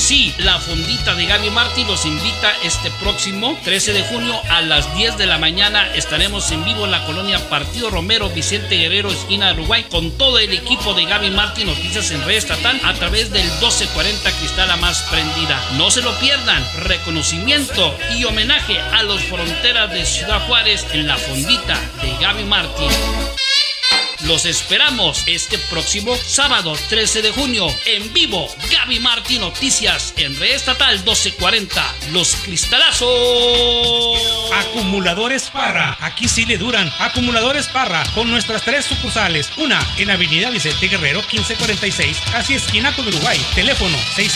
Sí, la fondita de Gaby Martí los invita este próximo 13 de junio a las 10 de la mañana. Estaremos en vivo en la colonia Partido Romero, Vicente Guerrero, esquina de Uruguay, con todo el equipo de Gaby Martí Noticias en Red Estatal a través del 1240 Cristal La Más Prendida. No se lo pierdan. Reconocimiento y homenaje a los fronteras de Ciudad Juárez en la fondita de Gaby Martí. Los esperamos este próximo sábado 13 de junio en vivo. Gaby Martí Noticias en Red Estatal 1240. Los Cristalazos. Acumuladores Parra, aquí sí le duran. Acumuladores Parra, con nuestras 3 sucursales. Una en Avenida Vicente Guerrero 1546, casi esquina con Uruguay. Teléfono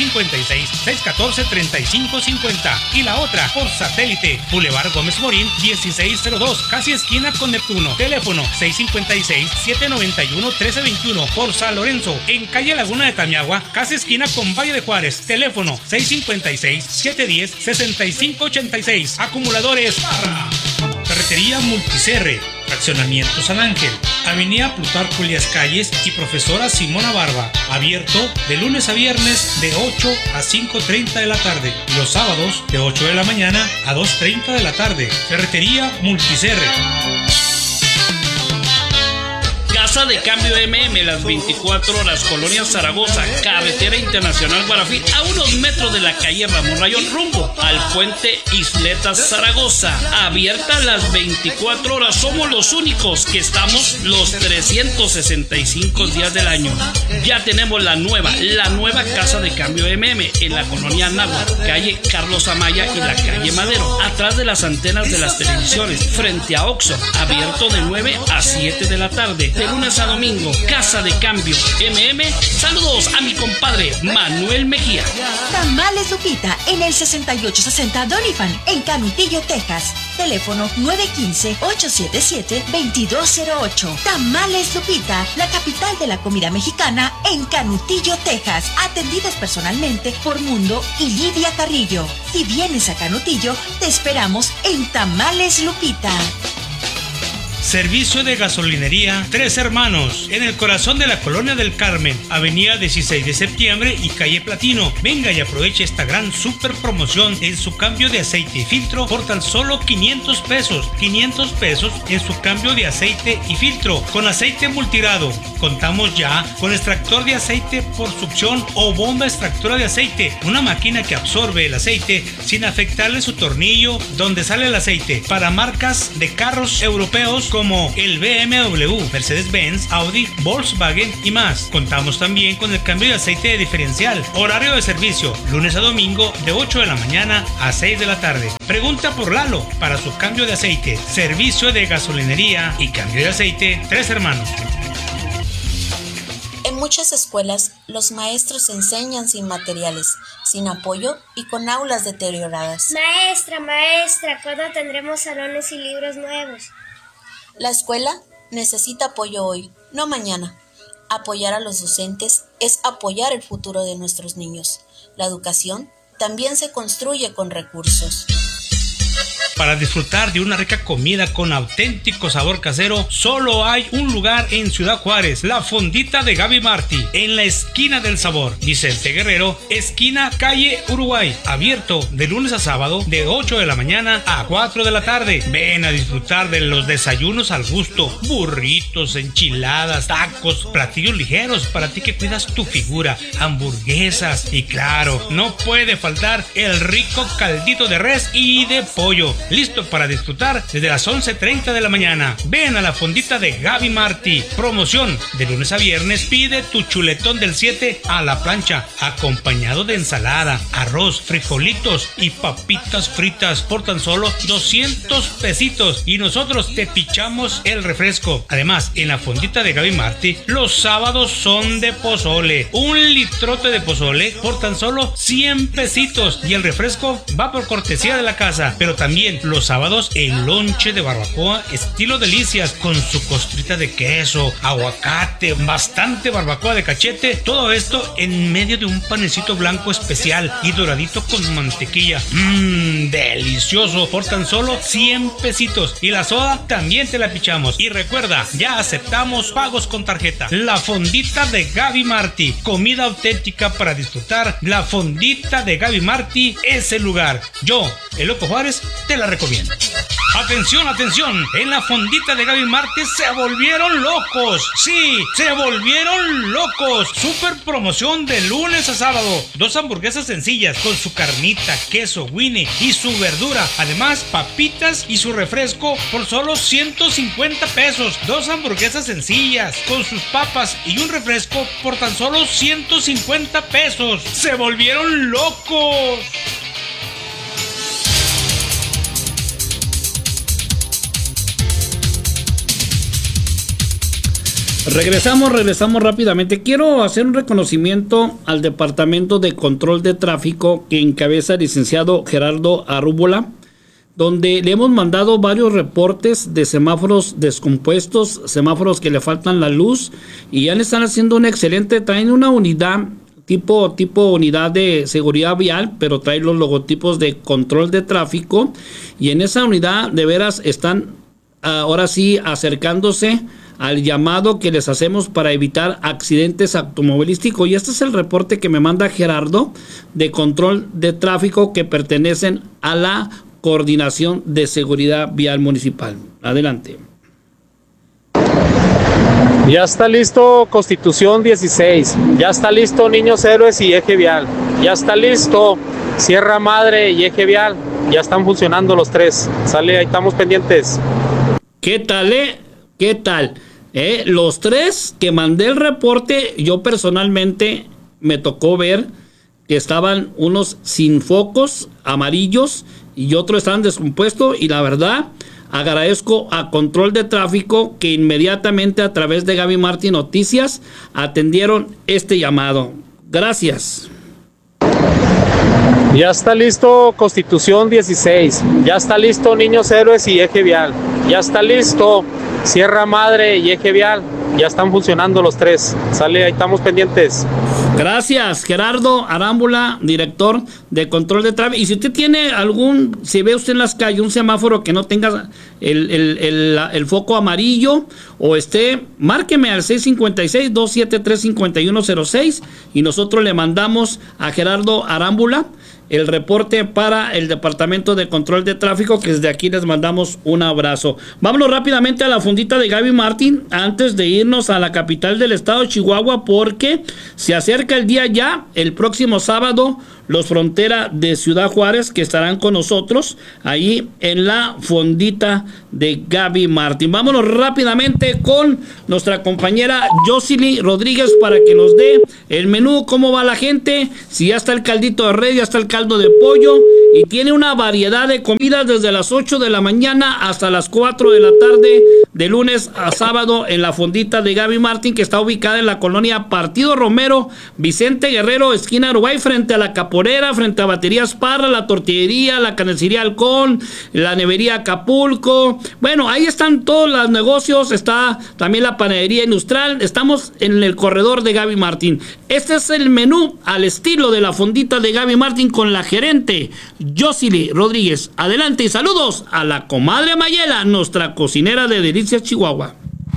656-614-3550. Y la otra por satélite, Boulevard Gómez Morín 1602, casi esquina con Neptuno. Teléfono 656-791-1321. Por San Lorenzo, en calle Laguna de Tamiagua, casi esquina con Valle de Juárez. Teléfono 656-710-6586. Acumuladores Parra. Carretería Multicerre, Fraccionamiento San Ángel, Avenida Plutarco Elías Calles y Profesora Simona Barba. Abierto de lunes a viernes de 8 a 5:30 de la tarde. Y los sábados de 8 de la mañana a 2:30 de la tarde. Ferretería Multicerre. Casa de Cambio MM, las 24 horas, Colonia Zaragoza, Carretera Internacional Guarafil, a unos metros de la calle Ramón Rayón, rumbo al puente Isletas Zaragoza. Abierta las 24 horas, somos los únicos que estamos los 365 días del año. Ya tenemos la nueva Casa de Cambio MM en la Colonia Náhuatl, calle Carlos Amaya y la calle Madero, atrás de las antenas de las televisiones, frente a Oxxo, abierto de 9 a 7 de la tarde. De lunes a domingo, Casa de Cambio MM. Saludos a mi compadre Manuel Mejía. Tamales Lupita en el 6860 Doniphan en Canutillo, Texas. Teléfono 915-877-2208. Tamales Lupita, la capital de la comida mexicana en Canutillo, Texas. Atendidas personalmente por Mundo y Lidia Carrillo. Si vienes a Canutillo, te esperamos en Tamales Lupita. Servicio de gasolinería Tres Hermanos, en el corazón de la Colonia del Carmen, Avenida 16 de Septiembre y calle Platino. Venga y aproveche esta gran super promoción en su cambio de aceite y filtro por tan solo 500 pesos. 500 pesos en su cambio de aceite y filtro con aceite multirado. Contamos ya con extractor de aceite por succión o bomba extractora de aceite, una máquina que absorbe el aceite sin afectarle su tornillo donde sale el aceite, para marcas de carros europeos como el BMW, Mercedes-Benz, Audi, Volkswagen y más. Contamos también con el cambio de aceite de diferencial. Horario de servicio, lunes a domingo de 8 de la mañana a 6 de la tarde. Pregunta por Lalo para su cambio de aceite. Servicio de gasolinería y cambio de aceite Tres Hermanos. En muchas escuelas, los maestros enseñan sin materiales, sin apoyo y con aulas deterioradas. Maestra, ¿cuándo tendremos salones y libros nuevos? La escuela necesita apoyo hoy, no mañana. Apoyar a los docentes es apoyar el futuro de nuestros niños. La educación también se construye con recursos. Para disfrutar de una rica comida con auténtico sabor casero, solo hay un lugar en Ciudad Juárez, la Fondita de Gaby Martí, en la esquina del sabor, Vicente Guerrero, esquina calle Uruguay, abierto de lunes a sábado de 8 de la mañana a 4 de la tarde. Ven a disfrutar de los desayunos al gusto, burritos, enchiladas, tacos, platillos ligeros para ti que cuidas tu figura, hamburguesas y claro, no puede faltar el rico caldito de res y de pollo, listo para disfrutar desde las 11:30 de la mañana. Ven a la Fondita de Gaby Martí. Promoción de lunes a viernes. Pide tu chuletón del 7 a la plancha, acompañado de ensalada, arroz, frijolitos y papitas fritas por tan solo 200 pesitos. Y nosotros te pichamos el refresco. Además, en la Fondita de Gaby Martí, los sábados son de pozole. Un litrote de pozole por tan solo 100 pesitos. Y el refresco va por cortesía de la casa. Pero también También los sábados el lonche de barbacoa estilo delicias con su costrita de queso, aguacate, bastante barbacoa de cachete, todo esto en medio de un panecito blanco especial y doradito con mantequilla. Delicioso, por tan solo 100 pesitos. Y la soda también te la pichamos. Y recuerda, ya aceptamos pagos con tarjeta. La Fondita de Gaby Martí, comida auténtica para disfrutar. La Fondita de Gaby Martí es el lugar. Yo, el Loco Juárez, te la recomiendo. Atención, atención, en la Fondita de Gaby Martí se volvieron locos. Sí, se volvieron locos. Super promoción de lunes a sábado. 2 hamburguesas sencillas con su carnita, queso, Winnie y su verdura. Además, papitas y su refresco por solo 150 pesos. 2 hamburguesas sencillas con sus papas y un refresco por tan solo 150 pesos. ¡Se volvieron locos! Regresamos rápidamente. Quiero hacer un reconocimiento al Departamento de Control de Tráfico que encabeza el licenciado Gerardo Arúbola, donde le hemos mandado varios reportes de semáforos descompuestos, semáforos que le faltan la luz, y ya le están haciendo un excelente, traen una unidad tipo unidad de seguridad vial, pero trae los logotipos de control de tráfico, y en esa unidad de veras están ahora sí acercándose al llamado que les hacemos para evitar accidentes automovilísticos. Y este es el reporte que me manda Gerardo de control de tráfico, que pertenecen a la Coordinación de Seguridad Vial Municipal. Adelante. Ya está listo Constitución 16, ya está listo Niños Héroes y Eje Vial, ya está listo Sierra Madre y Eje Vial, ya están funcionando los tres. Sale, ahí estamos pendientes. ¿Qué tal, ¿Qué tal? Los tres que mandé el reporte, yo personalmente me tocó ver que estaban unos sin focos amarillos y otros estaban descompuestos, y la verdad agradezco a Control de Tráfico que inmediatamente a través de Gaby Martí Noticias atendieron este llamado. Gracias. Ya está listo Constitución 16, ya está listo Niños Héroes y Eje Vial, ya está listo Sierra Madre y Eje Vial, ya están funcionando los tres. Sale, ahí estamos pendientes. Gracias, Gerardo Arúbola, director de Control de Tráfico. Y si usted tiene si ve usted en las calles un semáforo que no tenga el foco amarillo, o márqueme al 656-273-5106 y nosotros le mandamos a Gerardo Arúbola el reporte para el Departamento de Control de Tráfico, que desde aquí les mandamos un abrazo. Vámonos rápidamente a la Fondita de Gaby Martí antes de irnos a la capital del estado de Chihuahua, porque se acerca el día ya, el próximo sábado, los Frontera de Ciudad Juárez, que estarán con nosotros ahí en la Fondita de Gaby Martí. Vámonos rápidamente con nuestra compañera Yosili Rodríguez para que nos dé el menú, cómo va la gente, si ya está el caldito de res, ya está el caldo de pollo, y tiene una variedad de comidas desde las 8 de la mañana hasta las 4 de la tarde, de lunes a sábado, en la Fondita de Gaby Martí, que está ubicada en la colonia Partido Romero, Vicente Guerrero, esquina Uruguay, frente a la Caporera, frente a Baterías Parra, la tortillería, la carnicería Halcón, la nevería Acapulco. Bueno, ahí están todos los negocios, está también la panadería industrial. Estamos en el corredor de Gaby Martí. Este es el menú al estilo de la Fondita de Gaby Martí con la gerente Yosili Rodríguez. Adelante y saludos a la comadre Mayela, nuestra cocinera de Delicias Chihuahua.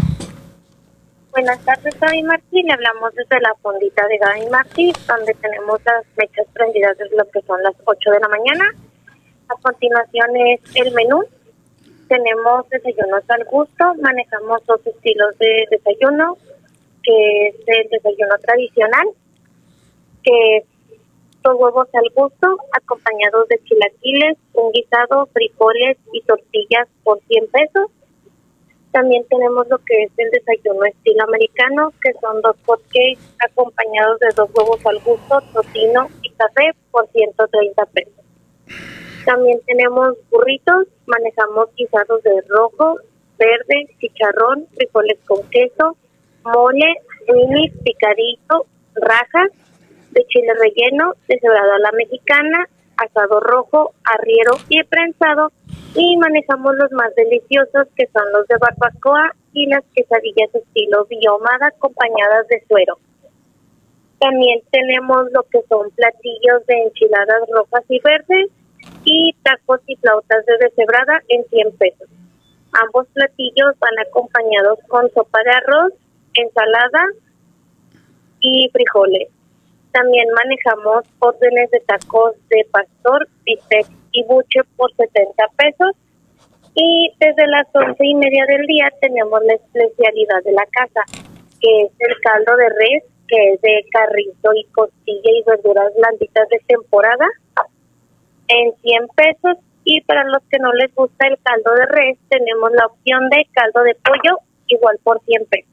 Buenas tardes, Gaby Martí. Le hablamos desde la Fondita de Gaby Martí, donde tenemos las mechas prendidas desde lo que son las 8 de la mañana. A continuación es el menú. Tenemos desayunos al gusto. Manejamos 2 estilos de desayuno, que es el desayuno tradicional, que es 2 huevos al gusto, acompañados de chilaquiles, un guisado, frijoles y tortillas por 100 pesos. También tenemos lo que es el desayuno estilo americano, que son 2 hotcakes acompañados de 2 huevos al gusto, tocino y café por 130 pesos. También tenemos burritos, manejamos guisados de rojo, verde, chicharrón, frijoles con queso, mole, mini, picadillo, rajas, de chile relleno, deshebrado a la mexicana, asado rojo, arriero y prensado Y manejamos los más deliciosos, que son los de barbacoa y las quesadillas estilo biomada acompañadas de suero. También tenemos lo que son platillos de enchiladas rojas y verdes y tacos y flautas de deshebrada en 100 pesos. Ambos platillos van acompañados con sopa de arroz, ensalada y frijoles. También manejamos órdenes de tacos de pastor, bistec y buche por 70 pesos. Y desde las 11:30 del día tenemos la especialidad de la casa, que es el caldo de res, que es de carrizo y costilla y verduras blanditas de temporada, en 100 pesos. Y para los que no les gusta el caldo de res, tenemos la opción de caldo de pollo, igual por 100 pesos.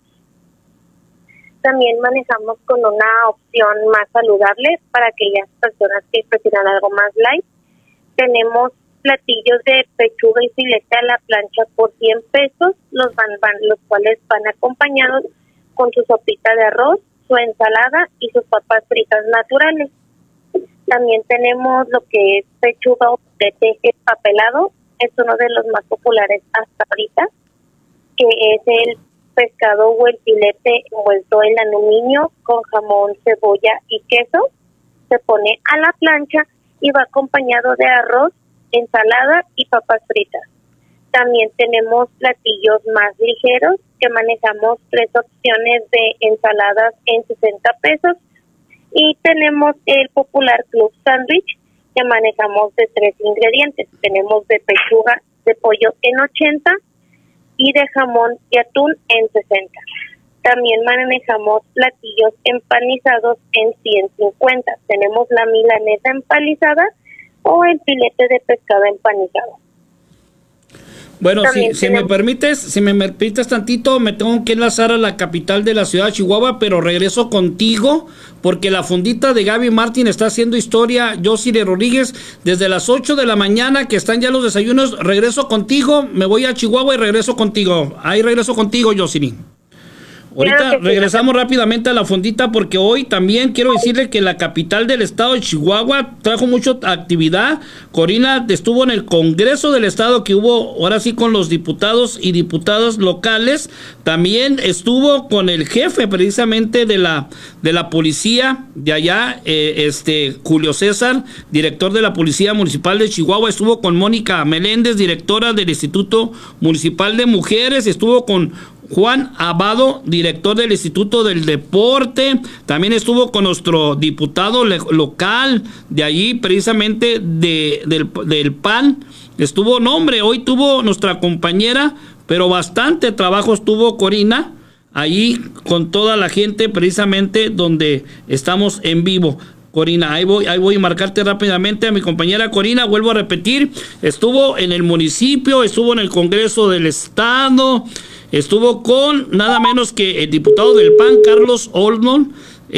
También manejamos con una opción más saludable para aquellas personas que prefieran algo más light. Tenemos platillos de pechuga y filete a la plancha por 100 pesos, los cuales van acompañados con su sopita de arroz, su ensalada y sus papas fritas naturales. También tenemos lo que es pechuga o filete empapelado, es uno de los más populares hasta ahorita, que es el pescado o el filete envuelto en aluminio con jamón, cebolla y queso. Se pone a la plancha y va acompañado de arroz, ensalada y papas fritas. También tenemos platillos más ligeros que manejamos 3 opciones de ensaladas en 60 pesos y tenemos el popular Club Sandwich que manejamos de 3 ingredientes. Tenemos de pechuga de pollo en 80 y de jamón y atún en 60. También manejamos platillos empanizados en 150. Tenemos la milanesa empanizada o el filete de pescado empanizado. Bueno, si me permites tantito, me tengo que enlazar a la capital de la ciudad de Chihuahua, pero regreso contigo porque la fondita de Gaby Martín está haciendo historia. Yosiri Rodríguez, desde las 8 de la mañana que están ya los desayunos, regreso contigo, me voy a Chihuahua y regreso contigo. Ahí regreso contigo, Yosiri. Ahorita regresamos rápidamente a la fondita porque hoy también quiero decirle que la capital del estado de Chihuahua trajo mucha actividad. Corina estuvo en el Congreso del Estado que hubo ahora sí con los diputados y diputadas locales. También estuvo con el jefe precisamente de la policía de allá, Julio César, director de la Policía Municipal de Chihuahua. Estuvo con Mónica Meléndez, directora del Instituto Municipal de Mujeres. Estuvo con Juan Abado, director del Instituto del Deporte. También estuvo con nuestro diputado local de allí, precisamente del PAN. Hoy tuvo nuestra compañera, pero bastante trabajo estuvo Corina allí con toda la gente, precisamente donde estamos en vivo. Corina, ahí voy a marcarte rápidamente a mi compañera Corina. Vuelvo a repetir, estuvo en el municipio, estuvo en el Congreso del Estado, estuvo con nada menos que el diputado del PAN, Carlos Oldman.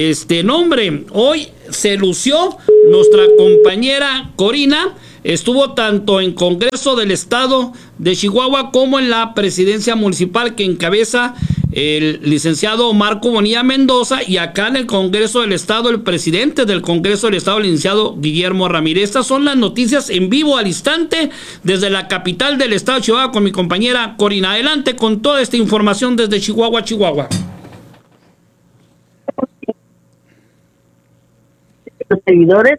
Hoy se lució nuestra compañera Corina. Estuvo tanto en Congreso del Estado de Chihuahua como en la presidencia municipal que encabeza el licenciado Marco Bonilla Mendoza, y acá en el Congreso del Estado el presidente del Congreso del Estado, el licenciado Guillermo Ramírez. Estas son las noticias en vivo al instante desde la capital del estado de Chihuahua con mi compañera Corina. Adelante con toda esta información desde Chihuahua, Chihuahua. Los seguidores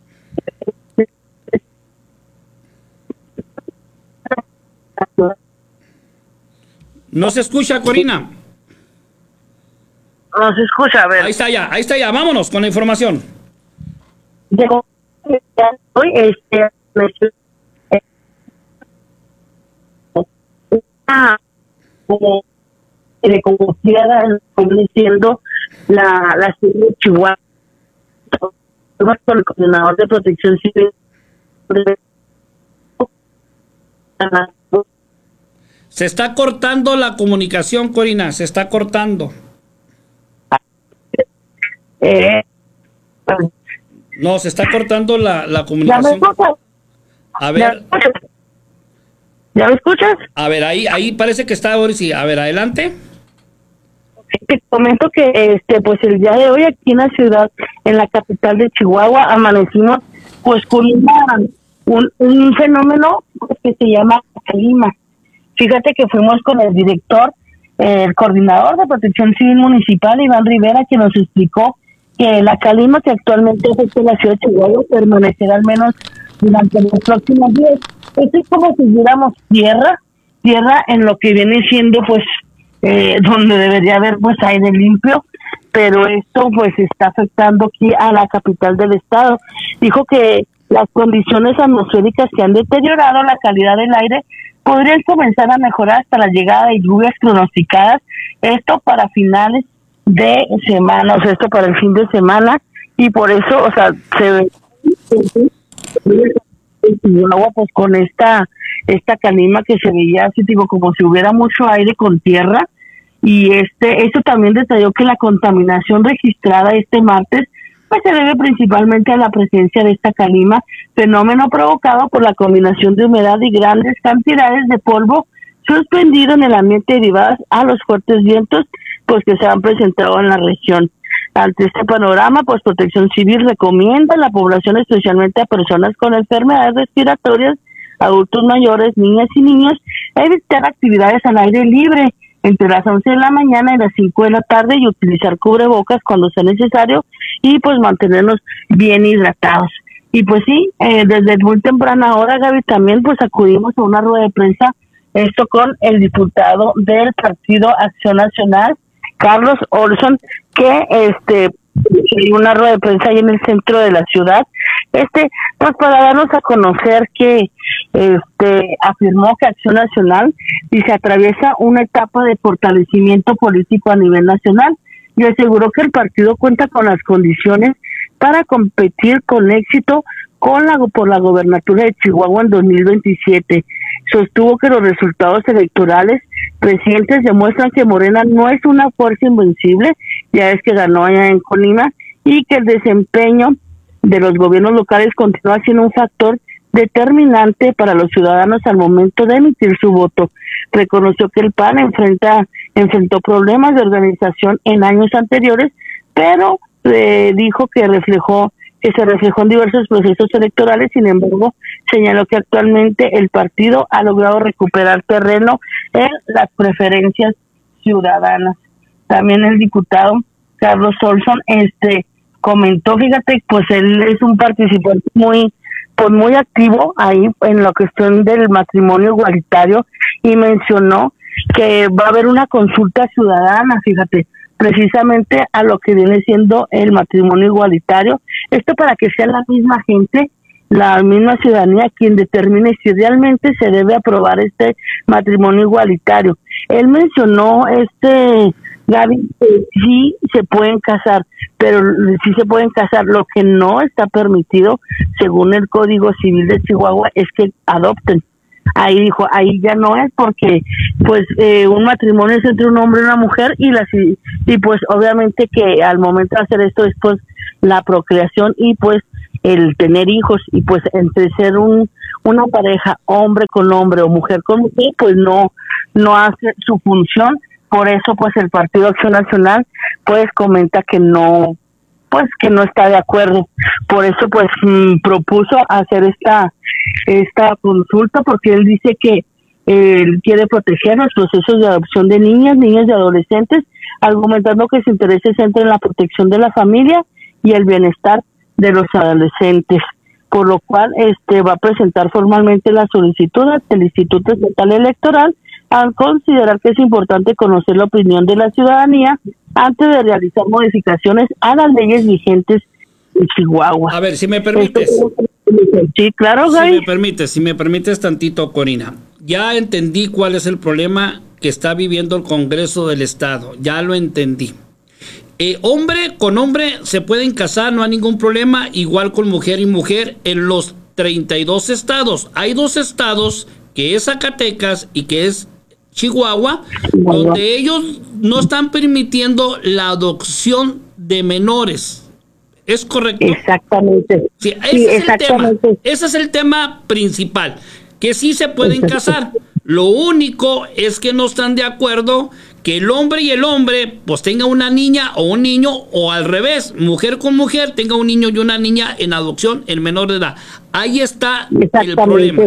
no se escucha, Corina. No se escucha, a ver. Ahí está ya, vámonos con la información. Llegó hoy como diciendo la ciudad de Chihuahua, el coordinador de protección civil. Se está cortando la comunicación, Corina, se está cortando. No, se está cortando la comunicación. A ver. ¿Ya me escuchas? A ver, ahí parece que está ahora sí. A ver, adelante. Te comento que pues el día de hoy aquí en la ciudad, en la capital de Chihuahua, amanecimos pues con un fenómeno que se llama calima. Fíjate que fuimos con el director, el coordinador de Protección Civil Municipal, Iván Rivera, que nos explicó que la calima que actualmente afecta la ciudad de Chihuahua permanecerá al menos durante los próximos días. Esto es como si viéramos tierra en lo que viene siendo pues donde debería haber pues aire limpio, pero esto pues está afectando aquí a la capital del estado. Dijo que las condiciones atmosféricas que han deteriorado la calidad del aire podrían comenzar a mejorar hasta la llegada de lluvias pronosticadas, esto para finales de semana, o sea, esto para el fin de semana, y por eso, o sea, se ve agua pues con esta calima que se veía así, digo, como si hubiera mucho aire con tierra, y esto también detalló que la contaminación registrada este martes pues se debe principalmente a la presencia de esta calima, fenómeno provocado por la combinación de humedad y grandes cantidades de polvo suspendido en el ambiente derivadas a los fuertes vientos pues que se han presentado en la región. Ante este panorama, pues Protección Civil recomienda a la población, especialmente a personas con enfermedades respiratorias, adultos mayores, niñas y niños, evitar actividades al aire libre entre las 11 de la mañana y las 5 de la tarde y utilizar cubrebocas cuando sea necesario y pues mantenernos bien hidratados. Y pues sí, desde muy temprana hora, Gaby, también pues acudimos a una rueda de prensa, esto con el diputado del Partido Acción Nacional, Carlos Olson, que una rueda de prensa ahí en el centro de la ciudad, pues para darnos a conocer que afirmó que Acción Nacional y se atraviesa una etapa de fortalecimiento político a nivel nacional y aseguró que el partido cuenta con las condiciones para competir con éxito por la gobernatura de Chihuahua en 2027. Sostuvo que los resultados electorales recientes demuestran que Morena no es una fuerza invencible, ya es que ganó allá en Colima, y que el desempeño de los gobiernos locales continúa siendo un factor determinante para los ciudadanos al momento de emitir su voto. Reconoció que el PAN enfrentó problemas de organización en años anteriores, pero dijo que se reflejó en diversos procesos electorales. Sin embargo, señaló que actualmente el partido ha logrado recuperar terreno en las preferencias ciudadanas. También el diputado Carlos Olson comentó, fíjate, pues él es un participante muy activo ahí en la cuestión del matrimonio igualitario y mencionó que va a haber una consulta ciudadana, fíjate, precisamente a lo que viene siendo el matrimonio igualitario, esto para que sea la misma gente, la misma ciudadanía quien determine si realmente se debe aprobar este matrimonio igualitario. Él mencionó Gaby, sí se pueden casar, pero sí se pueden casar. Lo que no está permitido, según el Código Civil de Chihuahua, es que adopten. Ahí dijo, ahí ya no es porque pues un matrimonio es entre un hombre y una mujer y pues obviamente que al momento de hacer esto es pues la procreación y pues el tener hijos y pues entre ser una pareja hombre con hombre o mujer con mujer pues no hace su función. Por eso pues el Partido Acción Nacional pues comenta que no está de acuerdo. Por eso pues propuso hacer esta consulta, porque él dice que él quiere proteger los procesos de adopción de niñas y adolescentes, argumentando que su interés se centra en la protección de la familia y el bienestar de los adolescentes, por lo cual va a presentar formalmente la solicitud ante el Instituto Estatal Electoral al considerar que es importante conocer la opinión de la ciudadanía antes de realizar modificaciones a las leyes vigentes en Chihuahua. A ver, si me permites. Sí, claro, Gaby. Si me permites tantito, Corina. Ya entendí cuál es el problema que está viviendo el Congreso del Estado. Ya lo entendí. Hombre con hombre se pueden casar, no hay ningún problema, igual con mujer y mujer en los 32 estados. Hay 2 estados, que es Zacatecas y que es Chihuahua, donde ellos no están permitiendo la adopción de menores. ¿Es correcto? Exactamente. Sí, ese es el tema principal, que sí se pueden casar. Lo único es que no están de acuerdo que el hombre y el hombre pues tenga una niña o un niño, o al revés, mujer con mujer tenga un niño y una niña en adopción, el menor de edad. Ahí está el problema.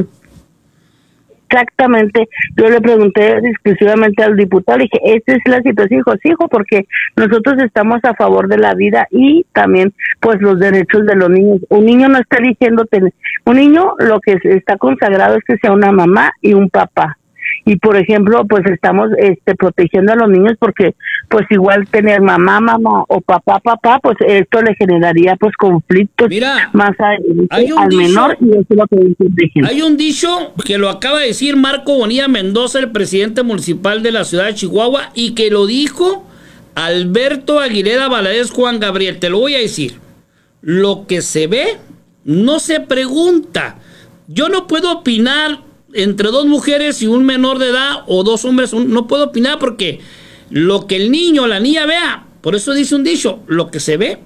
Exactamente, yo le pregunté exclusivamente al diputado, le dije, esta es la situación, hijo, sí, hijo, porque nosotros estamos a favor de la vida y también pues los derechos de los niños. Un niño no está eligiendo tener, un niño lo que está consagrado es que sea una mamá y un papá. Y por ejemplo, pues estamos protegiendo a los niños porque pues igual tener mamá o papá, pues esto le generaría pues conflictos. Mira, más al menor, y eso es lo que dice. Hay un dicho que lo acaba de decir Marco Bonilla Mendoza, el presidente municipal de la ciudad de Chihuahua, y que lo dijo Alberto Aguilera Valadez Juan Gabriel. Te lo voy a decir. Lo que se ve no se pregunta. Yo no puedo opinar entre dos mujeres y un menor de edad o dos hombres, no puedo opinar porque lo que el niño o la niña vea, por eso dice un dicho, lo que se ve,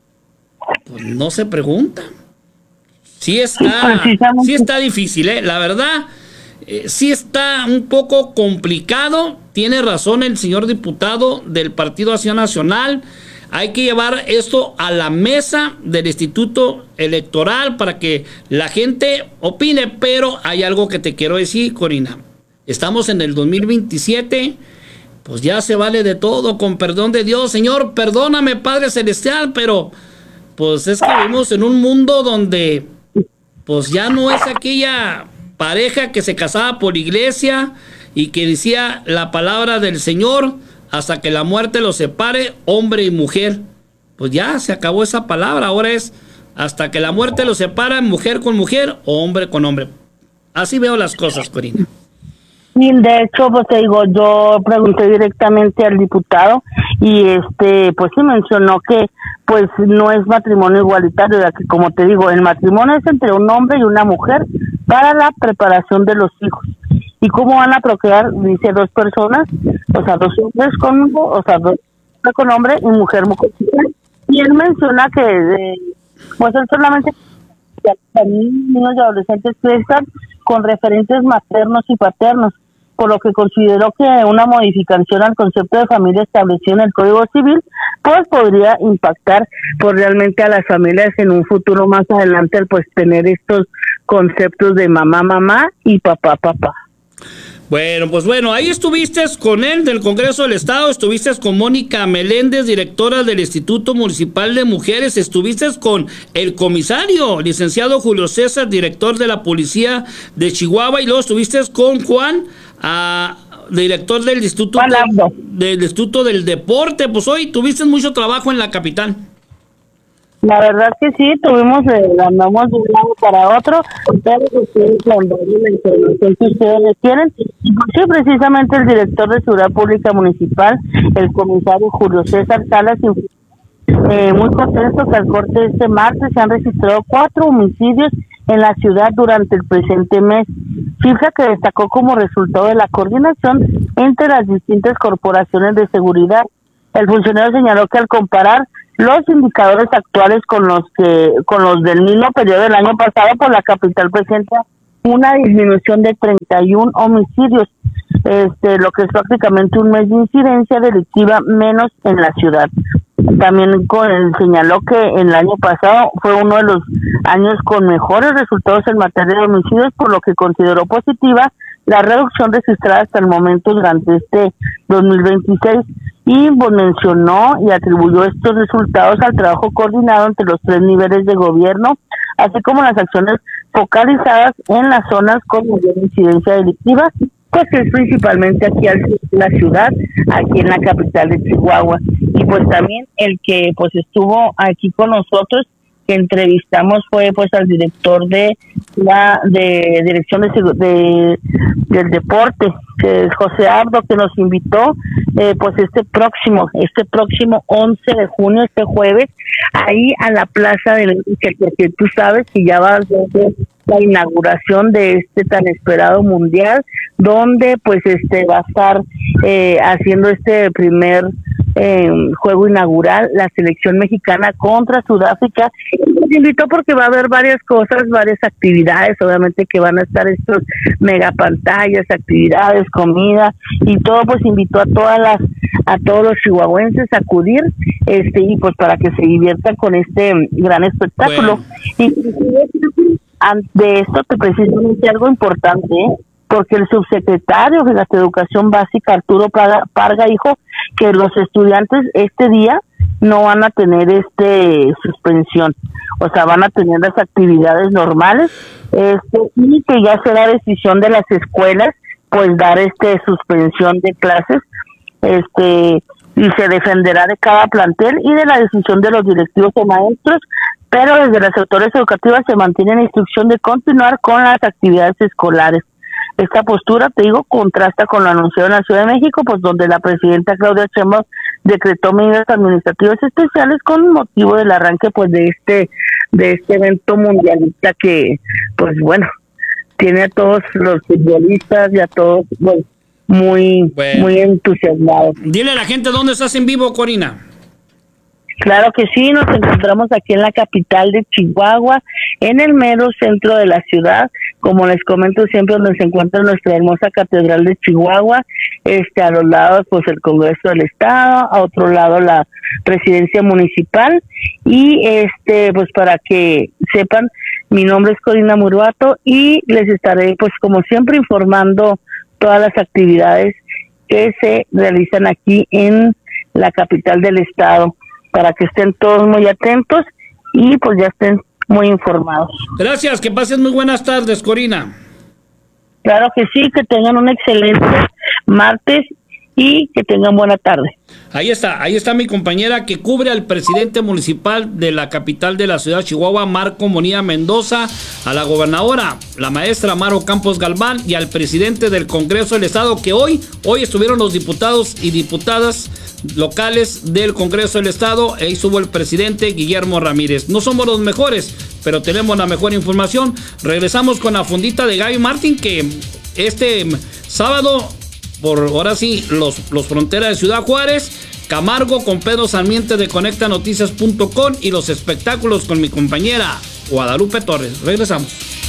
pues no se pregunta. Sí está difícil, la verdad, sí está un poco complicado. Tiene razón el señor diputado del Partido Acción Nacional. Hay que llevar esto a la mesa del Instituto Electoral para que la gente opine, pero hay algo que te quiero decir, Corina. Estamos en el 2027, pues ya se vale de todo, con perdón de Dios. Señor, perdóname, Padre Celestial, pero pues es que vivimos en un mundo donde pues ya no es aquella pareja que se casaba por iglesia y que decía la palabra del Señor, hasta que la muerte los separe, hombre y mujer. Pues ya se acabó esa palabra. Ahora es hasta que la muerte los separa, mujer con mujer o hombre con hombre. Así veo las cosas, Corina. Y de hecho, pues te digo, yo pregunté directamente al diputado y pues sí mencionó que pues no es matrimonio igualitario, ya que como te digo, el matrimonio es entre un hombre y una mujer para la preparación de los hijos. ¿Y cómo van a procrear? Dice dos personas, o sea, dos hombres con hombre y mujer con mujer. Y él menciona que pues él solamente niños y adolescentes crezcan con referentes maternos y paternos, por lo que consideró que una modificación al concepto de familia establecido en el Código Civil pues podría impactar pues realmente a las familias en un futuro más adelante, al pues tener estos conceptos de mamá y papá. Bueno, pues ahí estuviste con él del Congreso del Estado, estuviste con Mónica Meléndez, directora del Instituto Municipal de Mujeres, estuviste con el comisario, licenciado Julio César, director de la Policía de Chihuahua, y luego estuviste con Juan, director del Instituto del Deporte. Pues hoy tuviste mucho trabajo en la capital. La verdad que sí, andamos de un lado para otro, pero ustedes cuando la información que ustedes requieren, y pues sí, precisamente el director de Seguridad Pública Municipal, el comisario Julio César Salas, muy contento que al corte de este martes se han registrado 4 homicidios en la ciudad durante el presente mes, cifra que destacó como resultado de la coordinación entre las distintas corporaciones de seguridad. El funcionario señaló que al comparar los indicadores actuales con los del mismo periodo del año pasado, pues la capital presenta una disminución de 31 homicidios, lo que es prácticamente un mes de incidencia delictiva menos en la ciudad. También señaló que el año pasado fue uno de los años con mejores resultados en materia de homicidios, por lo que consideró positiva la reducción registrada hasta el momento durante este 2026 y pues mencionó y atribuyó estos resultados al trabajo coordinado entre los 3 niveles de gobierno, así como las acciones focalizadas en las zonas con mayor incidencia delictiva, pues es principalmente aquí en la ciudad, aquí en la capital de Chihuahua. Y pues también el que pues estuvo aquí con nosotros, que entrevistamos, fue pues al director de la dirección del deporte, que es José Abdo, que nos invitó pues este próximo 11 de junio, este jueves, ahí a la plaza de la Iglesia, porque tú sabes que ya va a ser la inauguración de este tan esperado mundial, donde pues va a estar haciendo este primer juego inaugural, la selección mexicana contra Sudáfrica. Los invito porque va a haber varias cosas, varias actividades, obviamente que van a estar estos megapantallas, actividades, comida y todo, pues invito a todos los chihuahuenses a acudir, y pues para que se diviertan con este gran espectáculo. Bueno. Y de esto te precisamente algo importante, porque el subsecretario de la Educación Básica, Arturo Parga, dijo que los estudiantes este día no van a tener suspensión, o sea, van a tener las actividades normales, y que ya será decisión de las escuelas pues dar suspensión de clases, y se defenderá de cada plantel y de la decisión de los directivos o maestros, pero desde las autoridades educativas se mantiene la instrucción de continuar con las actividades escolares. Esta postura, te digo, contrasta con lo anunciado en la Ciudad de México, pues donde la presidenta Claudia Sheinbaum decretó medidas administrativas especiales con motivo del arranque pues de este evento mundialista que, pues bueno, tiene a todos los futbolistas y a todos pues, muy entusiasmados. Dile a la gente dónde estás en vivo, Corina. Claro que sí, nos encontramos aquí en la capital de Chihuahua, en el mero centro de la ciudad, como les comento siempre, donde se encuentra nuestra hermosa catedral de Chihuahua, a los lados pues el Congreso del Estado, a otro lado la presidencia municipal, y pues para que sepan, mi nombre es Corina Muruato y les estaré pues como siempre informando todas las actividades que se realizan aquí en la capital del estado, para que estén todos muy atentos y pues ya estén muy informados. Gracias, que pasen muy buenas tardes, Corina. Claro que sí, que tengan un excelente martes y que tengan buena tarde. Ahí está mi compañera que cubre al presidente municipal de la capital de la ciudad de Chihuahua, Marco Monía Mendoza, a la gobernadora, la maestra Maro Campos Galván, y al presidente del Congreso del Estado, que hoy estuvieron los diputados y diputadas locales del Congreso del Estado, ahí estuvo el presidente Guillermo Ramírez. No somos los mejores, pero tenemos la mejor información. Regresamos con la fondita de Gaby Martín, que este sábado, por ahora sí, los fronteras de Ciudad Juárez, Camargo con Pedro Sarmiento de conectanoticias.com y los espectáculos con mi compañera Guadalupe Torres. Regresamos.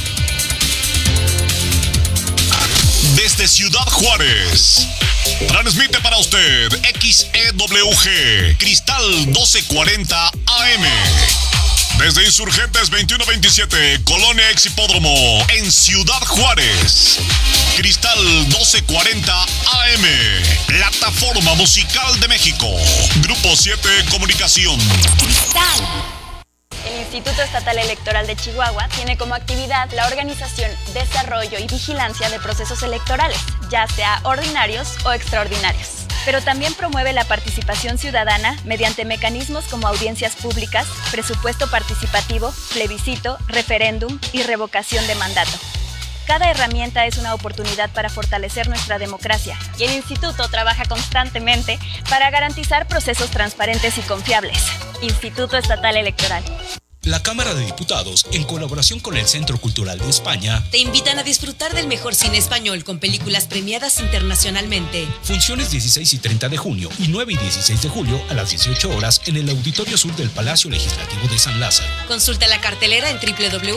Desde Ciudad Juárez, transmite para usted XEWG Cristal 1240 AM. Desde Insurgentes 2127, Colonia Ex Hipódromo, en Ciudad Juárez. Cristal 1240 AM, Plataforma Musical de México. Grupo 7 Comunicación. Cristal. El Instituto Estatal Electoral de Chihuahua tiene como actividad la organización, desarrollo y vigilancia de procesos electorales, ya sea ordinarios o extraordinarios. Pero también promueve la participación ciudadana mediante mecanismos como audiencias públicas, presupuesto participativo, plebiscito, referéndum y revocación de mandato. Cada herramienta es una oportunidad para fortalecer nuestra democracia y el Instituto trabaja constantemente para garantizar procesos transparentes y confiables. Instituto Estatal Electoral. La Cámara de Diputados, en colaboración con el Centro Cultural de España, te invitan a disfrutar del mejor cine español con películas premiadas internacionalmente. Funciones 16 y 30 de junio y 9 y 16 de julio a las 18 horas en el Auditorio Sur del Palacio Legislativo de San Lázaro. Consulta la cartelera en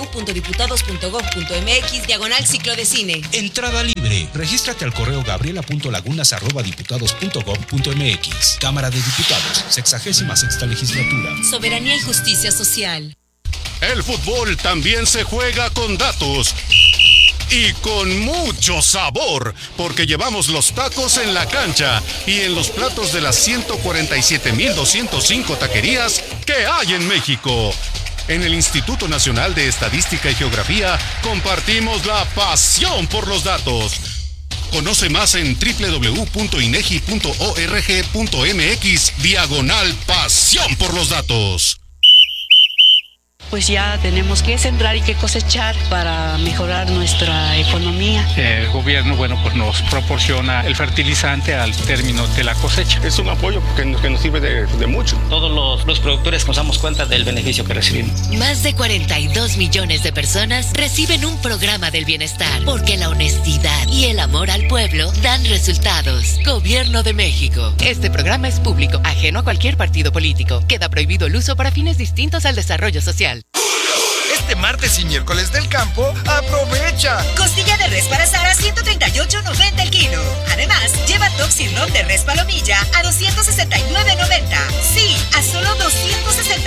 www.diputados.gov.mx/ciclo de cine. Entrada libre. Regístrate al correo gabriela.lagunas@diputados.gov.mx. Cámara de Diputados, 66ª legislatura. Soberanía y justicia social. El fútbol también se juega con datos y con mucho sabor, porque llevamos los tacos en la cancha y en los platos de las 147,205 taquerías que hay en México. En el Instituto Nacional de Estadística y Geografía compartimos la pasión por los datos. Conoce más en www.inegi.org.mx/pasión por los datos. pues ya tenemos que sembrar y que cosechar para mejorar nuestra economía. El gobierno, pues nos proporciona el fertilizante al término de la cosecha. Es un apoyo que nos sirve de mucho. Todos los productores nos damos cuenta del beneficio que recibimos. Más de 42 millones de personas reciben un programa del bienestar, porque la honestidad y el amor al pueblo dan resultados. Gobierno de México. Este programa es público, ajeno a cualquier partido político. Queda prohibido el uso para fines distintos al desarrollo social. Este martes y miércoles del campo, aprovecha. Costilla de res para asar a $138.90 el kilo. Además, lleva Toxirrom de res palomilla a $269.90. Sí, a solo $269